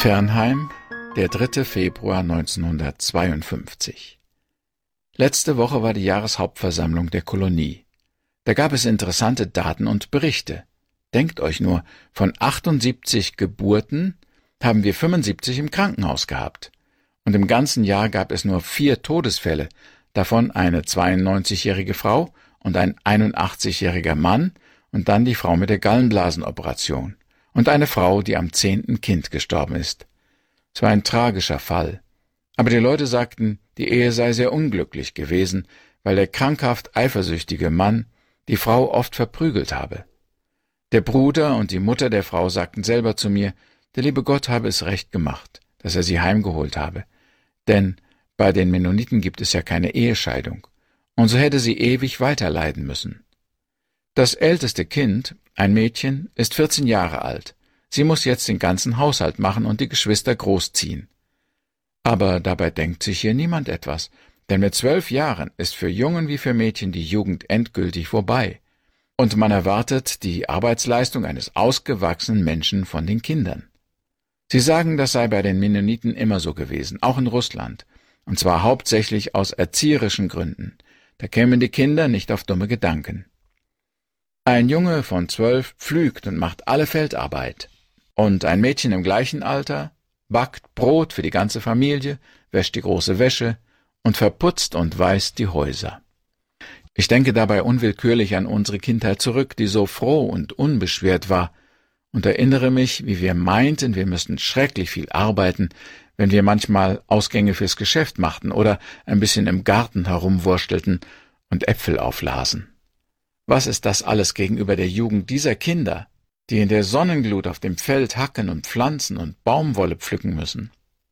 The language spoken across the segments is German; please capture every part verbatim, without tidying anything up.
Fernheim, der dritte Februar neunzehnhundertzweiundfünfzig. Letzte Woche war die Jahreshauptversammlung der Kolonie. Da gab es interessante Daten und Berichte. Denkt euch nur, von achtundsiebzig Geburten haben wir fünfundsiebzig im Krankenhaus gehabt. Und im ganzen Jahr gab es nur vier Todesfälle, davon eine zweiundneunzigjährige Frau und ein einundachtzigjähriger Mann und dann die Frau mit der Gallenblasenoperation und eine Frau, die am zehnten Kind gestorben ist. Es war ein tragischer Fall. Aber die Leute sagten, die Ehe sei sehr unglücklich gewesen, weil der krankhaft eifersüchtige Mann die Frau oft verprügelt habe. Der Bruder und die Mutter der Frau sagten selber zu mir, der liebe Gott habe es recht gemacht, dass er sie heimgeholt habe. Denn bei den Mennoniten gibt es ja keine Ehescheidung, und so hätte sie ewig weiterleiden müssen. Das älteste Kind, ein Mädchen, ist vierzehn Jahre alt. Sie muss jetzt den ganzen Haushalt machen und die Geschwister großziehen. Aber dabei denkt sich hier niemand etwas, denn mit zwölf Jahren ist für Jungen wie für Mädchen die Jugend endgültig vorbei. Und man erwartet die Arbeitsleistung eines ausgewachsenen Menschen von den Kindern. Sie sagen, das sei bei den Mennoniten immer so gewesen, auch in Russland, und zwar hauptsächlich aus erzieherischen Gründen. Da kämen die Kinder nicht auf dumme Gedanken. Ein Junge von zwölf pflügt und macht alle Feldarbeit. Und ein Mädchen im gleichen Alter backt Brot für die ganze Familie, wäscht die große Wäsche und verputzt und weißt die Häuser. Ich denke dabei unwillkürlich an unsere Kindheit zurück, die so froh und unbeschwert war, und erinnere mich, wie wir meinten, wir müssten schrecklich viel arbeiten, wenn wir manchmal Ausgänge fürs Geschäft machten oder ein bisschen im Garten herumwurstelten und Äpfel auflasen. Was ist das alles gegenüber der Jugend dieser Kinder, die in der Sonnenglut auf dem Feld hacken und pflanzen und Baumwolle pflücken müssen?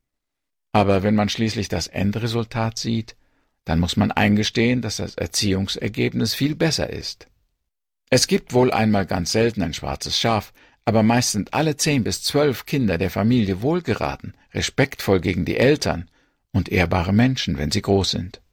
Aber wenn man schließlich das Endresultat sieht, dann muss man eingestehen, dass das Erziehungsergebnis viel besser ist. Es gibt wohl einmal ganz selten ein schwarzes Schaf, aber meist sind alle zehn bis zwölf Kinder der Familie wohlgeraten, respektvoll gegen die Eltern und ehrbare Menschen, wenn sie groß sind.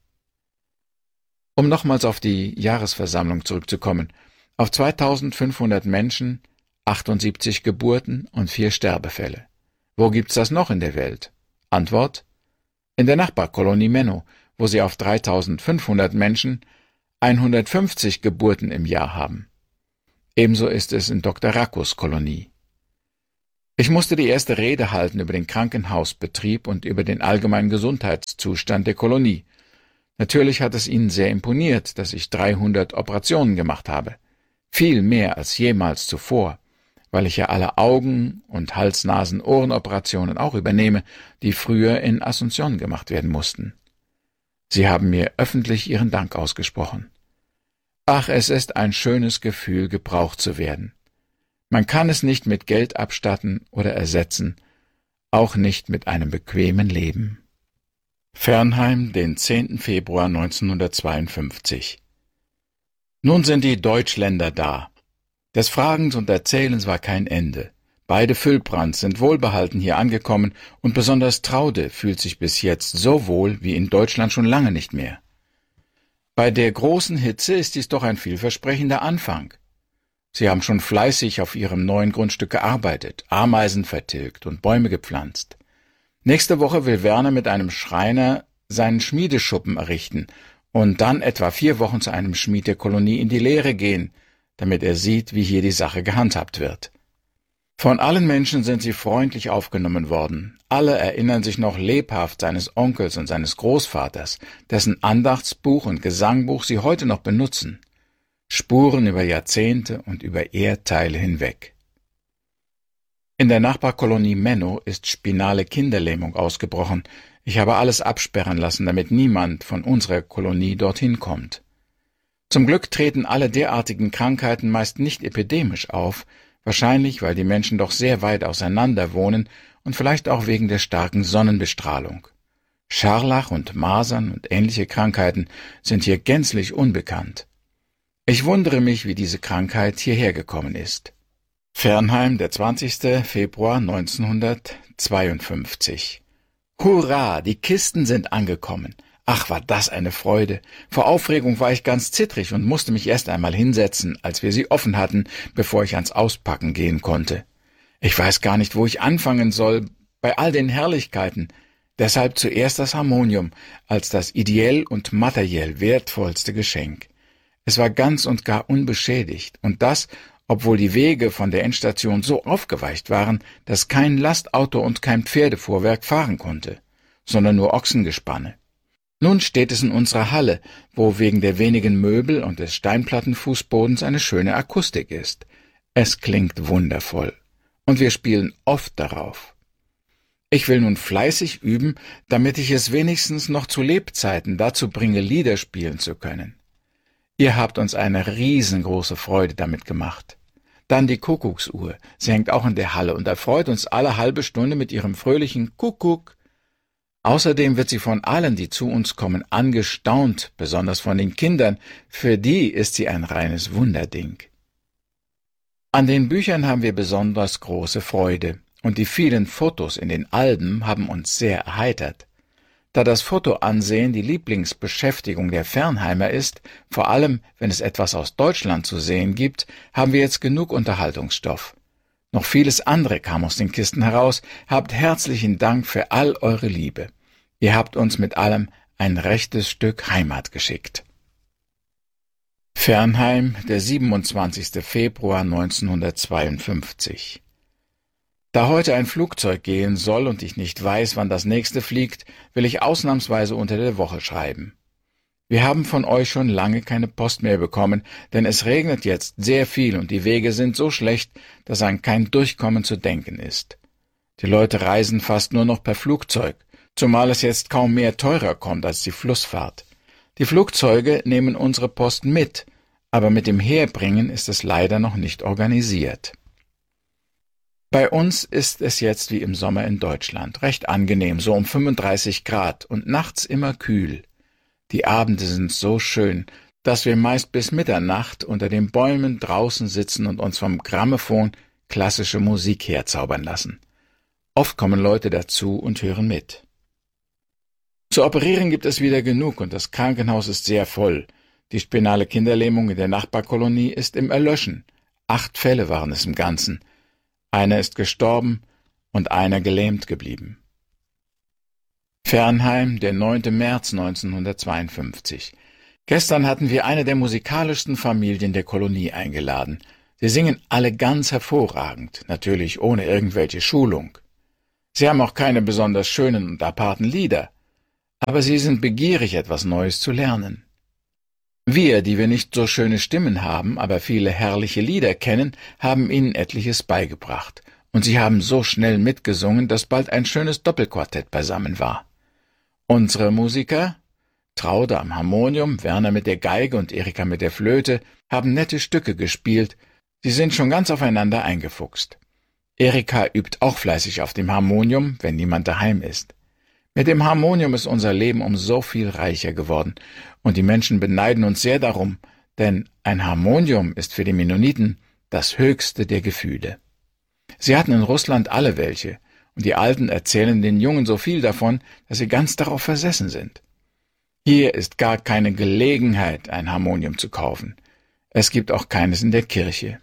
Um nochmals auf die Jahresversammlung zurückzukommen, auf zweitausendfünfhundert Menschen, achtundsiebzig Geburten und vier Sterbefälle. Wo gibt's das noch in der Welt? Antwort: in der Nachbarkolonie Menno, wo sie auf dreitausendfünfhundert Menschen hundertfünfzig Geburten im Jahr haben. Ebenso ist es in Doktor Rackos Kolonie. Ich musste die erste Rede halten über den Krankenhausbetrieb und über den allgemeinen Gesundheitszustand der Kolonie. Natürlich hat es ihnen sehr imponiert, dass ich dreihundert Operationen gemacht habe. Viel mehr als jemals zuvor, weil ich ja alle Augen- und Hals-Nasen-Ohren-Operationen auch übernehme, die früher in Asunción gemacht werden mussten. Sie haben mir öffentlich ihren Dank ausgesprochen. Ach, es ist ein schönes Gefühl, gebraucht zu werden. Man kann es nicht mit Geld abstatten oder ersetzen, auch nicht mit einem bequemen Leben. Fernheim, den zehnten Februar neunzehnhundertzweiundfünfzig. Nun sind die Deutschländer da. Des Fragens und Erzählens war kein Ende. Beide Füllbrands sind wohlbehalten hier angekommen und besonders Traude fühlt sich bis jetzt so wohl wie in Deutschland schon lange nicht mehr. Bei der großen Hitze ist dies doch ein vielversprechender Anfang. Sie haben schon fleißig auf ihrem neuen Grundstück gearbeitet, Ameisen vertilgt und Bäume gepflanzt. Nächste Woche will Werner mit einem Schreiner seinen Schmiedeschuppen errichten und dann etwa vier Wochen zu einem Schmied der Kolonie in die Lehre gehen, damit er sieht, wie hier die Sache gehandhabt wird. Von allen Menschen sind sie freundlich aufgenommen worden. Alle erinnern sich noch lebhaft seines Onkels und seines Großvaters, dessen Andachtsbuch und Gesangbuch sie heute noch benutzen. Spuren über Jahrzehnte und über Erdteile hinweg. In der Nachbarkolonie Menno ist spinale Kinderlähmung ausgebrochen. Ich habe alles absperren lassen, damit niemand von unserer Kolonie dorthin kommt. Zum Glück treten alle derartigen Krankheiten meist nicht epidemisch auf, wahrscheinlich, weil die Menschen doch sehr weit auseinander wohnen und vielleicht auch wegen der starken Sonnenbestrahlung. Scharlach und Masern und ähnliche Krankheiten sind hier gänzlich unbekannt. Ich wundere mich, wie diese Krankheit hierher gekommen ist. Fernheim, der zwanzigste Februar neunzehnhundertzweiundfünfzig. Hurra, die Kisten sind angekommen. Ach, war das eine Freude. Vor Aufregung war ich ganz zittrig und musste mich erst einmal hinsetzen, als wir sie offen hatten, bevor ich ans Auspacken gehen konnte. Ich weiß gar nicht, wo ich anfangen soll, bei all den Herrlichkeiten, deshalb zuerst das Harmonium als das ideell und materiell wertvollste Geschenk. Es war ganz und gar unbeschädigt, und das, obwohl die Wege von der Endstation so aufgeweicht waren, dass kein Lastauto und kein Pferdefuhrwerk fahren konnte, sondern nur Ochsengespanne. Nun steht es in unserer Halle, wo wegen der wenigen Möbel und des Steinplattenfußbodens eine schöne Akustik ist. Es klingt wundervoll, und wir spielen oft darauf. Ich will nun fleißig üben, damit ich es wenigstens noch zu Lebzeiten dazu bringe, Lieder spielen zu können. Ihr habt uns eine riesengroße Freude damit gemacht. Dann die Kuckucksuhr, sie hängt auch in der Halle und erfreut uns alle halbe Stunde mit ihrem fröhlichen Kuckuck. Außerdem wird sie von allen, die zu uns kommen, angestaunt, besonders von den Kindern, für die ist sie ein reines Wunderding. An den Büchern haben wir besonders große Freude, und die vielen Fotos in den Alben haben uns sehr erheitert. Da das Fotoansehen die Lieblingsbeschäftigung der Fernheimer ist, vor allem wenn es etwas aus Deutschland zu sehen gibt, haben wir jetzt genug Unterhaltungsstoff. Noch vieles andere kam aus den Kisten heraus. Habt herzlichen Dank für all eure Liebe. Ihr habt uns mit allem ein rechtes Stück Heimat geschickt. Fernheim, der siebenundzwanzigster Februar neunzehnhundertzweiundfünfzig. Da heute ein Flugzeug gehen soll und ich nicht weiß, wann das nächste fliegt, will ich ausnahmsweise unter der Woche schreiben. Wir haben von euch schon lange keine Post mehr bekommen, denn es regnet jetzt sehr viel und die Wege sind so schlecht, dass an kein Durchkommen zu denken ist. Die Leute reisen fast nur noch per Flugzeug, zumal es jetzt kaum mehr teurer kommt als die Flussfahrt. Die Flugzeuge nehmen unsere Post mit, aber mit dem Herbringen ist es leider noch nicht organisiert. Bei uns ist es jetzt wie im Sommer in Deutschland, recht angenehm, so um fünfunddreißig Grad und nachts immer kühl. Die Abende sind so schön, dass wir meist bis Mitternacht unter den Bäumen draußen sitzen und uns vom Grammophon klassische Musik herzaubern lassen. Oft kommen Leute dazu und hören mit. Zu operieren gibt es wieder genug und das Krankenhaus ist sehr voll. Die spinale Kinderlähmung in der Nachbarkolonie ist im Erlöschen. Acht Fälle waren es im Ganzen. Einer ist gestorben und einer gelähmt geblieben. Fernheim, der neunter März neunzehnhundertzweiundfünfzig. Gestern hatten wir eine der musikalischsten Familien der Kolonie eingeladen. Sie singen alle ganz hervorragend, natürlich ohne irgendwelche Schulung. Sie haben auch keine besonders schönen und aparten Lieder, aber sie sind begierig, etwas Neues zu lernen. Wir, die wir nicht so schöne Stimmen haben, aber viele herrliche Lieder kennen, haben ihnen etliches beigebracht, und sie haben so schnell mitgesungen, dass bald ein schönes Doppelquartett beisammen war. Unsere Musiker, Traude am Harmonium, Werner mit der Geige und Erika mit der Flöte, haben nette Stücke gespielt, sie sind schon ganz aufeinander eingefuchst. Erika übt auch fleißig auf dem Harmonium, wenn niemand daheim ist. Mit dem Harmonium ist unser Leben um so viel reicher geworden, und die Menschen beneiden uns sehr darum, denn ein Harmonium ist für die Mennoniten das höchste der Gefühle. Sie hatten in Russland alle welche, und die Alten erzählen den Jungen so viel davon, dass sie ganz darauf versessen sind. Hier ist gar keine Gelegenheit, ein Harmonium zu kaufen. Es gibt auch keines in der Kirche.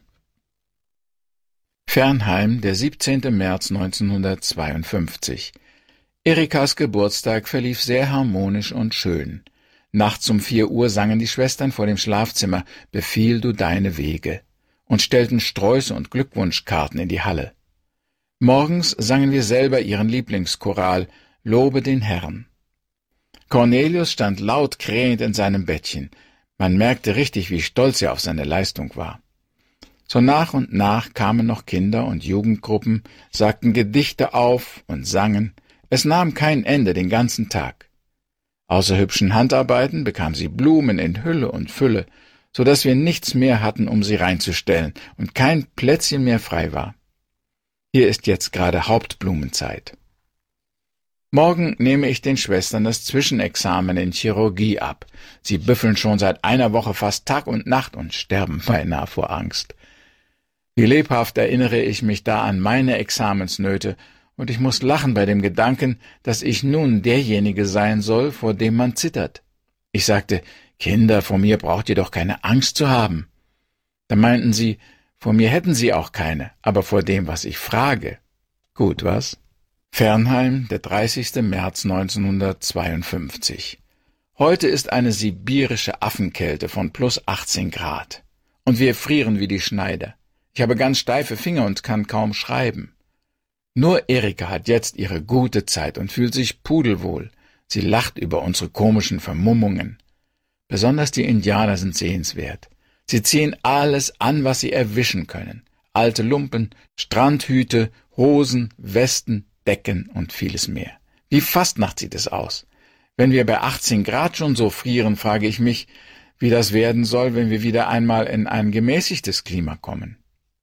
Fernheim, der siebzehnter März neunzehnhundertzweiundfünfzig. Erikas Geburtstag verlief sehr harmonisch und schön. Nachts um vier Uhr sangen die Schwestern vor dem Schlafzimmer »Befiehl du deine Wege« und stellten Sträuße und Glückwunschkarten in die Halle. Morgens sangen wir selber ihren Lieblingschoral »Lobe den Herrn«. Cornelius stand laut krähend in seinem Bettchen. Man merkte richtig, wie stolz er auf seine Leistung war. So nach und nach kamen noch Kinder- und Jugendgruppen, sagten Gedichte auf und sangen. Es nahm kein Ende den ganzen Tag. Außer hübschen Handarbeiten bekam sie Blumen in Hülle und Fülle, so dass wir nichts mehr hatten, um sie reinzustellen und kein Plätzchen mehr frei war. Hier ist jetzt gerade Hauptblumenzeit. Morgen nehme ich den Schwestern das Zwischenexamen in Chirurgie ab. Sie büffeln schon seit einer Woche fast Tag und Nacht und sterben beinahe vor Angst. Wie lebhaft erinnere ich mich da an meine Examensnöte, und ich muss lachen bei dem Gedanken, dass ich nun derjenige sein soll, vor dem man zittert. Ich sagte, Kinder, vor mir braucht ihr doch keine Angst zu haben. Da meinten sie, vor mir hätten sie auch keine, aber vor dem, was ich frage. Gut, was? Fernheim, der dreißigste März neunzehnhundertzweiundfünfzig. Heute ist eine sibirische Affenkälte von plus achtzehn Grad. Und wir frieren wie die Schneider. Ich habe ganz steife Finger und kann kaum schreiben. Nur Erika hat jetzt ihre gute Zeit und fühlt sich pudelwohl. Sie lacht über unsere komischen Vermummungen. Besonders die Indianer sind sehenswert. Sie ziehen alles an, was sie erwischen können. Alte Lumpen, Strandhüte, Hosen, Westen, Decken und vieles mehr. Wie Fastnacht sieht es aus. Wenn wir bei achtzehn Grad schon so frieren, frage ich mich, wie das werden soll, wenn wir wieder einmal in ein gemäßigtes Klima kommen.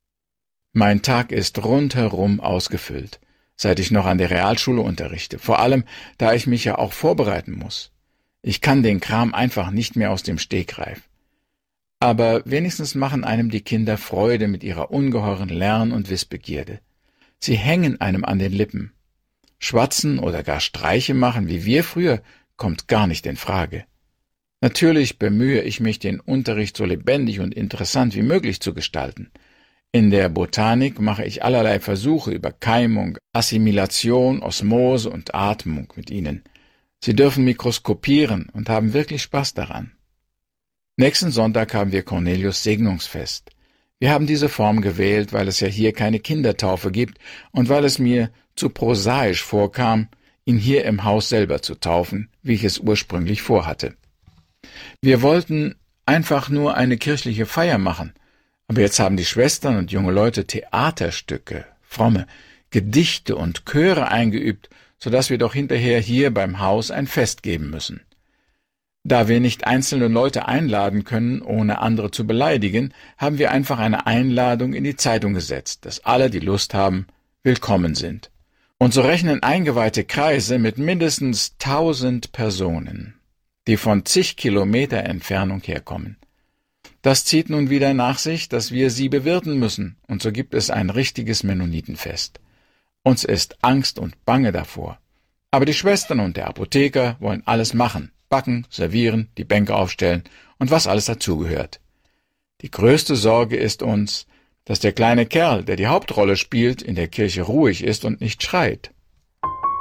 Mein Tag ist rundherum ausgefüllt, seit ich noch an der Realschule unterrichte, vor allem, da ich mich ja auch vorbereiten muss. Ich kann den Kram einfach nicht mehr aus dem Stegreif. Aber wenigstens machen einem die Kinder Freude mit ihrer ungeheuren Lern- und Wissbegierde. Sie hängen einem an den Lippen. Schwatzen oder gar Streiche machen, wie wir früher, kommt gar nicht in Frage. Natürlich bemühe ich mich, den Unterricht so lebendig und interessant wie möglich zu gestalten. In der Botanik mache ich allerlei Versuche über Keimung, Assimilation, Osmose und Atmung mit ihnen. Sie dürfen mikroskopieren und haben wirklich Spaß daran. Nächsten Sonntag haben wir Cornelius Segnungsfest. Wir haben diese Form gewählt, weil es ja hier keine Kindertaufe gibt und weil es mir zu prosaisch vorkam, ihn hier im Haus selber zu taufen, wie ich es ursprünglich vorhatte. Wir wollten einfach nur eine kirchliche Feier machen, aber jetzt haben die Schwestern und junge Leute Theaterstücke, fromme, Gedichte und Chöre eingeübt, so dass wir doch hinterher hier beim Haus ein Fest geben müssen. Da wir nicht einzelne Leute einladen können, ohne andere zu beleidigen, haben wir einfach eine Einladung in die Zeitung gesetzt, dass alle, die Lust haben, willkommen sind. Und so rechnen eingeweihte Kreise mit mindestens tausend Personen, die von zig Kilometer Entfernung herkommen. Das zieht nun wieder nach sich, dass wir sie bewirten müssen, und so gibt es ein richtiges Mennonitenfest. Uns ist Angst und Bange davor. Aber die Schwestern und der Apotheker wollen alles machen. Backen, servieren, die Bänke aufstellen und was alles dazugehört. Die größte Sorge ist uns, dass der kleine Kerl, der die Hauptrolle spielt, in der Kirche ruhig ist und nicht schreit.